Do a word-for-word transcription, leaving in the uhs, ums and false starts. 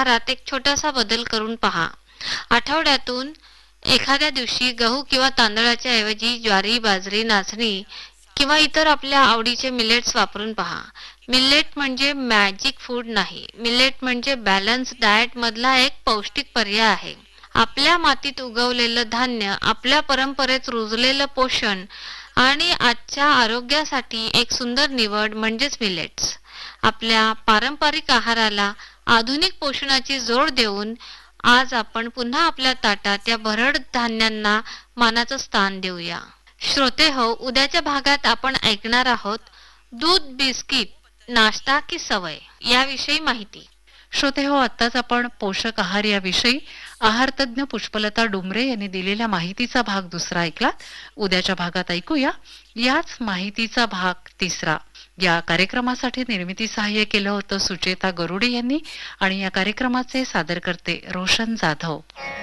आहारात एक छोटासा बदल करून पहा. आठवड्यातून एखाद्या दिवशी गहू किंवा तांदळाच्या ऐवजी ज्वारी, बाजरी, नाचणी किंवा इतर आपल्या आवडीचे मिलेट्स वापरून पहा. मिलेट म्हणजे मॅजिक फूड नाही. मिलेट म्हणजे बॅलन्स डाएट मधला एक पौष्टिक पर्याय आहे. आपल्या मातीत उगवलेलं धान्य, आपल्या परंपरेत रुजलेलं पोषण आणि आजच्या आरोग्यासाठी एक सुंदर निवड म्हणजेच मिलेट्स. आपल्या पारंपरिक आहाराला आधुनिक पोषणाची जोड देऊन आज आपण पुन्हा आपल्या ताटात या भरड धान्यांना मानाचं स्थान देऊया. श्रोते हो, उद्याच्या भागात आपण ऐकणार आहोत दूध, बिस्किट, नाश्ता की सवय याविषयी माहिती. श्रोते हो, आत्ताच आपण पोषक आहार याविषयी आहार तज्ज्ञ पुष्पलता डुमरे यांनी दिलेल्या माहितीचा भाग दुसरा ऐकला. उद्याच्या भागात ऐकूया याच माहितीचा भाग तिसरा. या कार्यक्रमासाठी निर्मिती सहाय्य केलं होतं सुचेता गरुडे यांनी आणि या कार्यक्रमाचे सादरकर्ते रोशन जाधव.